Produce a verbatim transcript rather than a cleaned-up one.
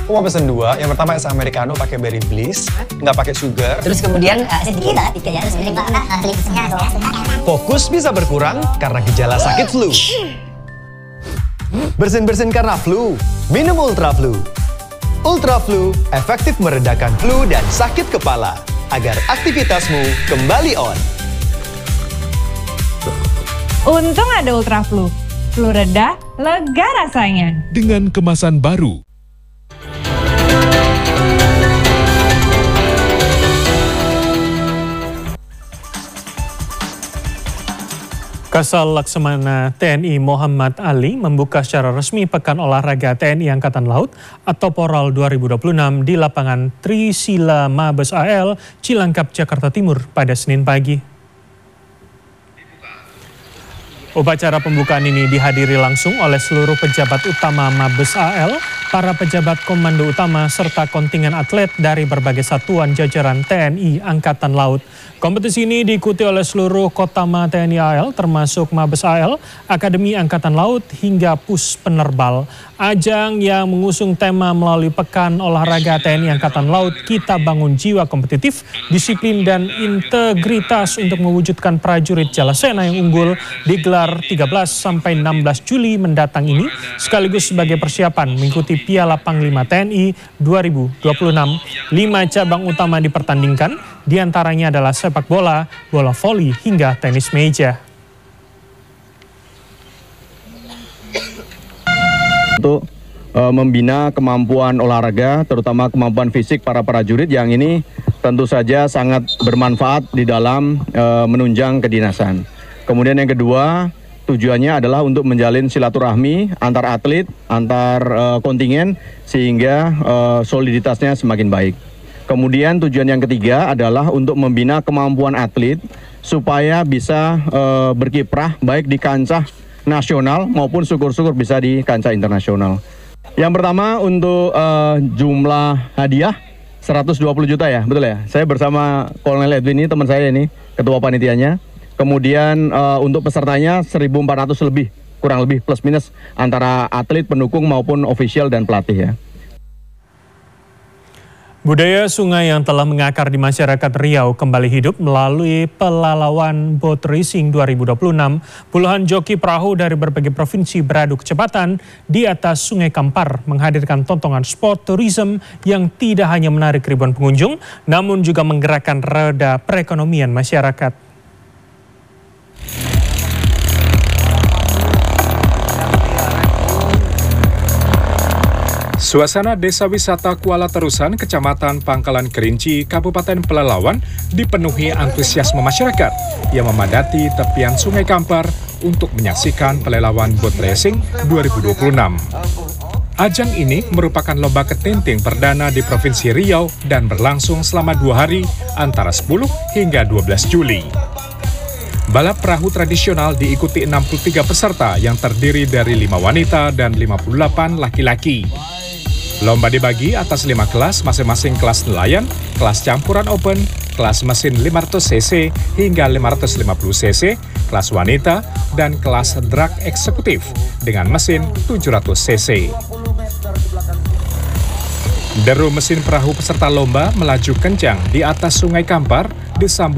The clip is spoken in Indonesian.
Aku mau pesen dua. Yang pertama es americano pakai berry bliss, nggak pakai sugar. Terus kemudian uh, sedikit banget tiga ya, sedikit banget. Fokus bisa berkurang karena gejala sakit flu. Bersin-bersin karena flu, minum Ultra Flu. Ultra Flu efektif meredakan flu dan sakit kepala agar aktivitasmu kembali on. Untung ada Ultra Flu. Flu reda, lega rasanya. Dengan kemasan baru. Kasal Laksamana T N I Muhammad Ali membuka secara resmi Pekan Olahraga T N I Angkatan Laut atau Poral dua ribu dua puluh enam di lapangan Trisila Mabes A L, Cilangkap, Jakarta Timur pada Senin pagi. Upacara pembukaan ini dihadiri langsung oleh seluruh pejabat utama Mabes A L, para pejabat komando utama, serta kontingen atlet dari berbagai satuan jajaran T N I Angkatan Laut. Kompetisi ini diikuti oleh seluruh Kotama T N I A L termasuk Mabes A L, Akademi Angkatan Laut hingga Pus Penerbal. Ajang yang mengusung tema melalui Pekan Olahraga T N I Angkatan Laut, Kita Bangun Jiwa Kompetitif, Disiplin dan Integritas untuk mewujudkan prajurit Jalasena yang unggul digelar tiga belas sampai enam belas Juli mendatang ini sekaligus sebagai persiapan mengikuti Piala Panglima T N I dua ribu dua puluh enam. Lima cabang utama dipertandingkan, diantaranya adalah sepak bola, bola voli hingga tenis meja. Untuk uh, membina kemampuan olahraga, terutama kemampuan fisik para prajurit yang ini tentu saja sangat bermanfaat di dalam uh, menunjang kedinasan. Kemudian yang kedua, tujuannya adalah untuk menjalin silaturahmi antar atlet, antar uh, kontingen, sehingga uh, soliditasnya semakin baik. Kemudian tujuan yang ketiga adalah untuk membina kemampuan atlet supaya bisa uh, berkiprah baik di kancah nasional maupun syukur-syukur bisa di kancah internasional. Yang pertama untuk uh, jumlah hadiah seratus dua puluh juta ya, betul ya? Saya bersama Kolonel Edwin ini, teman saya ini, ketua panitianya. Kemudian uh, untuk pesertanya seribu empat ratus lebih, kurang lebih plus minus antara atlet, pendukung maupun ofisial dan pelatih ya. Budaya sungai yang telah mengakar di masyarakat Riau kembali hidup melalui Pelalawan Boat Racing dua ribu dua puluh enam. Puluhan joki perahu dari berbagai provinsi beradu kecepatan di atas Sungai Kampar menghadirkan tontonan sport tourism yang tidak hanya menarik ribuan pengunjung, namun juga menggerakkan roda perekonomian masyarakat. Suasana Desa Wisata Kuala Terusan, Kecamatan Pangkalan Kerinci, Kabupaten Pelalawan dipenuhi antusiasme masyarakat yang memadati tepian Sungai Kampar untuk menyaksikan Pelalawan Boat Racing dua ribu dua puluh enam. Ajang ini merupakan lomba ketinting perdana di Provinsi Riau dan berlangsung selama dua hari antara sepuluh hingga dua belas Juli. Balap perahu tradisional diikuti enam puluh tiga peserta yang terdiri dari lima wanita dan lima puluh delapan laki-laki. Lomba dibagi atas lima kelas, masing-masing kelas nelayan, kelas campuran open, kelas mesin lima ratus cc hingga lima ratus lima puluh cc, kelas wanita, dan kelas drag eksekutif dengan mesin tujuh ratus cc. Deru mesin perahu peserta lomba melaju kencang di atas Sungai Kampar disambut